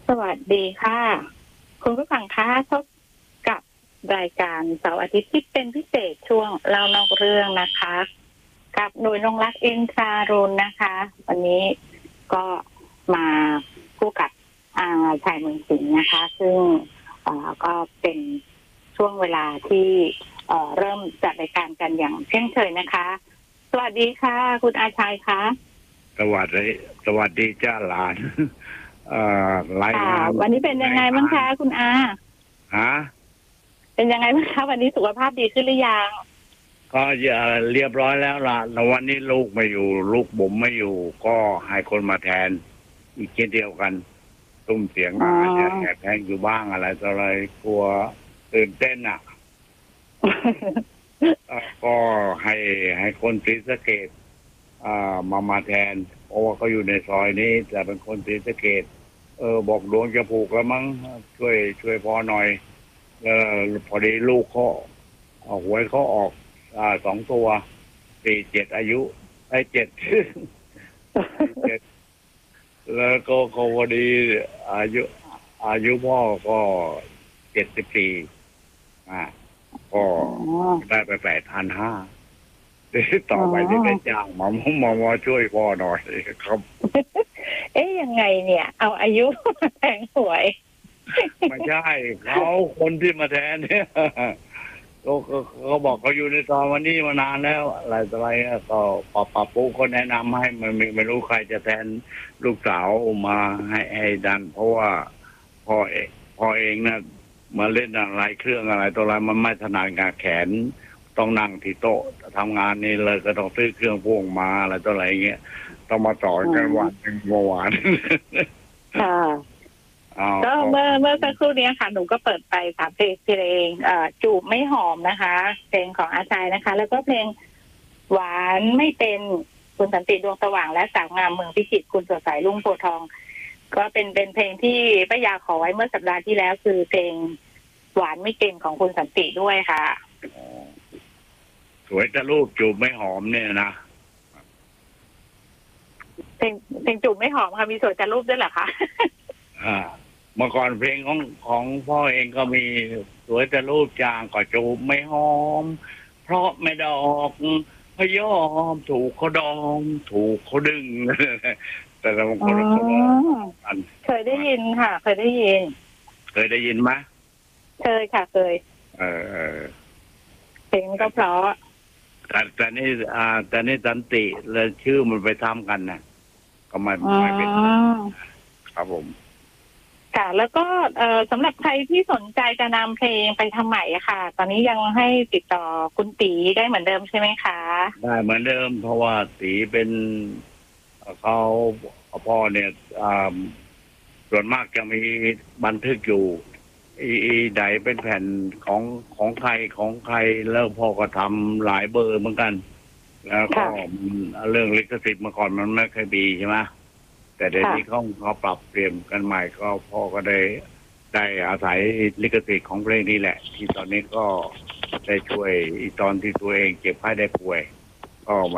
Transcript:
สวัสดีค่ะคุณผู้ฟังคะพบกับรายการเสาร์อาทิตย์ที่เป็นพิเศษช่วงเล่านอกเรื่องนะคะกับหน่วยนงรักอินทรารุณนะคะ วันนี้ก็มาคู่กับชายเมืองสิงห์นะคะ ซึ่งก็เป็นช่วงเวลาที่เริ่มจัดรายการกันอย่างเช่นเคยนะคะ สวัสดีค่ะคุณอาชัยคะสวัสดีจ้าหลานรายงานวันนี้เป็นยังไงบ้างคะคุณอาเป็นยังไงบ้างคะวันนี้สุขภาพดีขึ้นหรือยังก็เรียบร้อยแล้วล่ะแต่วันนี้ลูกไม่อยู่ลูกผมไม่อยู่ก็ให้คนมาแทนอีกเช่นเดียวกันตุ้มเสียงอาจจะแหบแห้งอยู่บ้างอะไรต่ออะไรกลัวตื่นเต้นอ่ะ ก็ให้คนศรีสะเกษมาแทนเพราะว่าเขาอยู่ในซอยนี้แต่เป็นคนศรีสะเกษบอกดวงจะผูกแล้วมั้งช่วยพอหน่อยพอดีลูกเขาหวยเขาออก2 ตัว47อายุ7 แล้วก็พอดีอายุพ่อก็74ก็ได้ไป8,500ต่อไปที่ได้จ้างมาช่วยพ่อหน่อยครับยังไงเนี่ยเอาอายุมาแทงหวยไม่ใช่เขาคนที่มาแทนเนี่ยเขาบอกเขาอยู่ในซอยวันนี้มานานแล้วอะไรต่ออะไรก็ปรับปุ๊ก็แนะนำให้มันไม่รู้ใครจะแทนลูกสาวมาให้ดันเพราะว่าพ่อเองนะมาเล่นอะไรเครื่องอะไรตัวอะไรมันไม่ถนัดงานแขนต้องนั่งที่โต๊ะทำงานนี่เลยก็ต้องซื้อเครื่องพ่วงมาอะไรตัวอะไรเงี้ยต้องมาต่อกันวันหนึ่งเมื่อวานก็เมื่อสักครู่นี้ค่ะหนูก็เปิดไป3 เพลงจูบไม่หอมนะคะเพลงของอาชัยนะคะแล้วก็เพลงหวานไม่เป็นคุณสันติดวงสว่างและสาวงามเมืองพิจิตรคุณสดใสรุ่งโพธิ์ทองก็เป็นเพลงที่ป้ายาขอไว้เมื่อสัปดาห์ที่แล้วคือเพลงหวานไม่เป็นของคุณสันติด้วยค่ะสวยแต่รูปจูบไม่หอมเนี่ยนะเพลงจูบไม่หอมค่ะมีสวยแต่รูปด้วยเหรอคะเมื่อก่อนเพลงของพ่อเองก็มีสวยแต่รูปจางก็จูบไม่หอมเพราะไม่ดอกพยอมถูกเขาดองถูกเขาดึงแต่ละคนเคยได้ยินค่ะเคยได้ยินไหมเคยค่ะเคยเพลงก็เพราะแต่นี่สันติแล้วชื่อมันไปทำกันนะก็ไม่เป็นครับผมค่ะแล้วก็สำหรับใครที่สนใจจะนำเพลงไปทำใหม่ค่ะ ตอนนี้ยังให้ติดต่อคุณตีได้เหมือนเดิมใช่ไหมคะได้เหมือนเดิมเพราะว่าตีเป็นเขาพ่อเนี่ยส่วนมากจะมีบันทึกอยู่ใดเป็นแผ่นของใครแล้วพ่อก็ทำหลายเบอร์เหมือนกันแล้วก็เรื่องลิขสิทธิ์เมื่อก่อนมันไม่เคยมีใช่ไหมแต่เดี๋ยวนี้เขาปรับเปลี่ยนกันใหม่ก็พ่อก็ได้อาศัยลิขสิทธิ์ของเพลงนี้แหละที่ตอนนี้ก็ได้ช่วยตอนที่ตัวเองเจ็บไข้ได้ป่วยก็